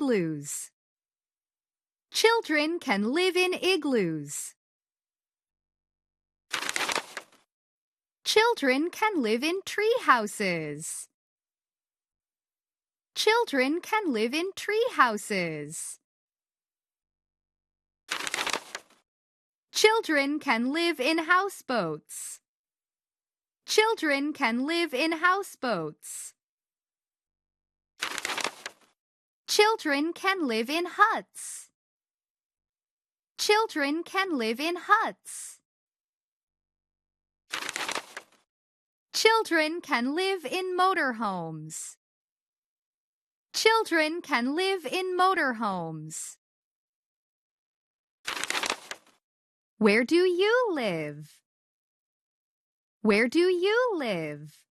igloos. Children can live in igloos. Children can live in tree houses. Children can live in tree houses. Children can live in houseboats. Children can live in houseboats. Children can live in huts. Children can live in huts. Children can live in motorhomes. Children can live in motorhomes. Where do you live? Where do you live?